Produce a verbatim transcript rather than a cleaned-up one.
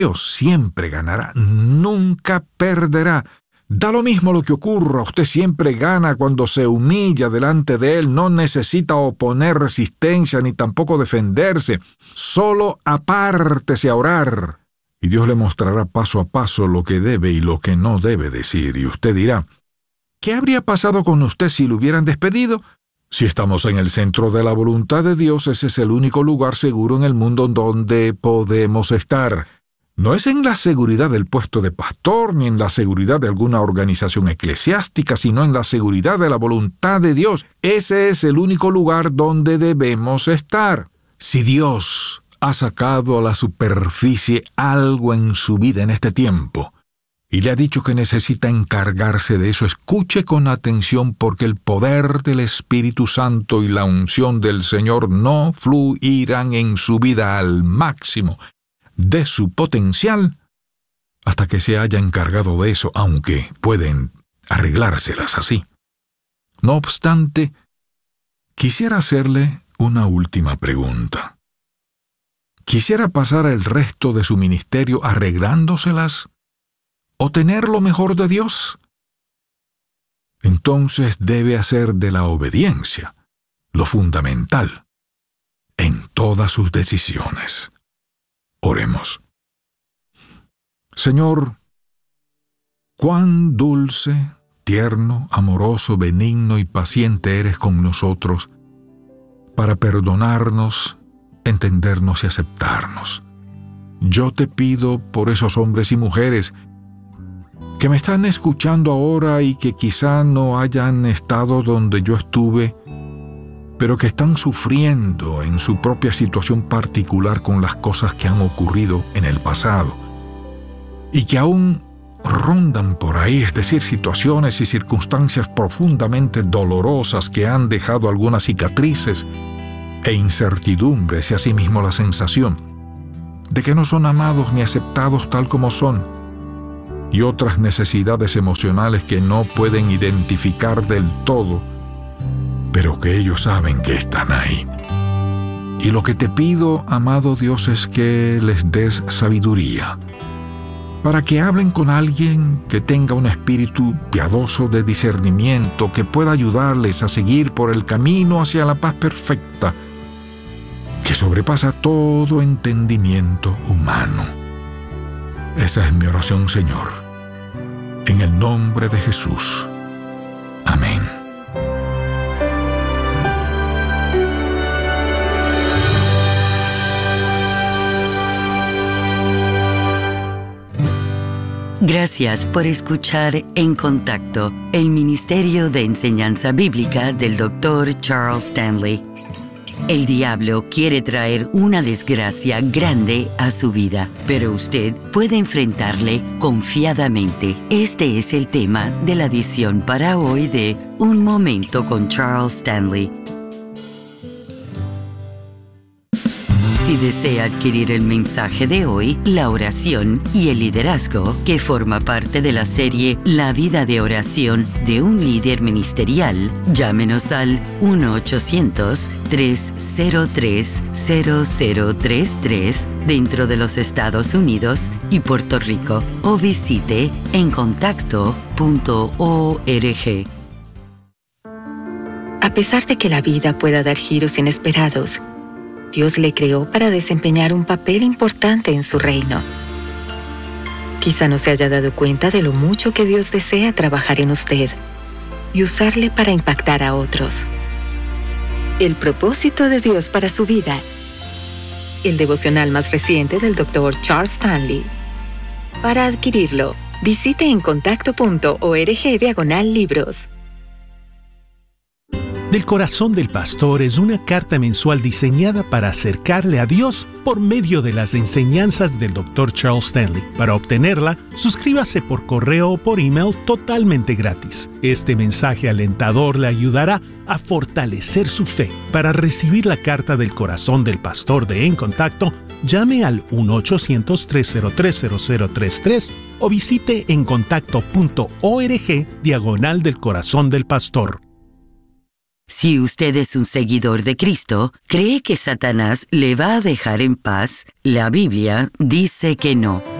Dios siempre ganará, nunca perderá. Da lo mismo lo que ocurra, usted siempre gana cuando se humilla delante de Él, no necesita oponer resistencia ni tampoco defenderse, solo apártese a orar. Y Dios le mostrará paso a paso lo que debe y lo que no debe decir. Y usted dirá, ¿qué habría pasado con usted si lo hubieran despedido? Si estamos en el centro de la voluntad de Dios, ese es el único lugar seguro en el mundo donde podemos estar. No es en la seguridad del puesto de pastor, ni en la seguridad de alguna organización eclesiástica, sino en la seguridad de la voluntad de Dios. Ese es el único lugar donde debemos estar. Si Dios ha sacado a la superficie algo en su vida en este tiempo y le ha dicho que necesita encargarse de eso, escuche con atención, porque el poder del Espíritu Santo y la unción del Señor no fluirán en su vida al máximo de su potencial hasta que se haya encargado de eso, aunque pueden arreglárselas así. No obstante, quisiera hacerle una última pregunta. ¿Quisiera pasar el resto de su ministerio arreglándoselas o tener lo mejor de Dios? Entonces debe hacer de la obediencia lo fundamental en todas sus decisiones. Oremos. Señor, cuán dulce, tierno, amoroso, benigno y paciente eres con nosotros para perdonarnos, entendernos y aceptarnos. Yo te pido por esos hombres y mujeres que me están escuchando ahora y que quizá no hayan estado donde yo estuve, pero que están sufriendo en su propia situación particular con las cosas que han ocurrido en el pasado y que aún rondan por ahí, es decir, situaciones y circunstancias profundamente dolorosas que han dejado algunas cicatrices e incertidumbres y asimismo la sensación de que no son amados ni aceptados tal como son, y otras necesidades emocionales que no pueden identificar del todo, pero que ellos saben que están ahí. Y lo que te pido, amado Dios, es que les des sabiduría, para que hablen con alguien que tenga un espíritu piadoso de discernimiento, que pueda ayudarles a seguir por el camino hacia la paz perfecta, que sobrepasa todo entendimiento humano. Esa es mi oración, Señor, en el nombre de Jesús. Amén. Gracias por escuchar En Contacto, el Ministerio de Enseñanza Bíblica del doctor Charles Stanley. El diablo quiere traer una desgracia grande a su vida, pero usted puede enfrentarle confiadamente. Este es el tema de la edición para hoy de Un Momento con Charles Stanley. Si desea adquirir el mensaje de hoy, la oración y el liderazgo, que forma parte de la serie La vida de oración de un líder ministerial, llámenos al uno ochocientos, tres cero tres, cero cero tres tres dentro de los Estados Unidos y Puerto Rico, o visite en contacto punto org. A pesar de que la vida pueda dar giros inesperados, Dios le creó para desempeñar un papel importante en su reino. Quizá no se haya dado cuenta de lo mucho que Dios desea trabajar en usted y usarle para impactar a otros. El propósito de Dios para su vida. El devocional más reciente del doctor Charles Stanley. Para adquirirlo, visite en contacto punto org diagonal libros. Del Corazón del Pastor es una carta mensual diseñada para acercarle a Dios por medio de las enseñanzas del doctor Charles Stanley. Para obtenerla, suscríbase por correo o por email totalmente gratis. Este mensaje alentador le ayudará a fortalecer su fe. Para recibir la carta del Corazón del Pastor de En Contacto, llame al uno ochocientos, tres cero tres, cero cero tres tres o visite en contacto punto org diagonal del Corazón del Pastor. Si usted es un seguidor de Cristo, ¿cree que Satanás le va a dejar en paz? La Biblia dice que no.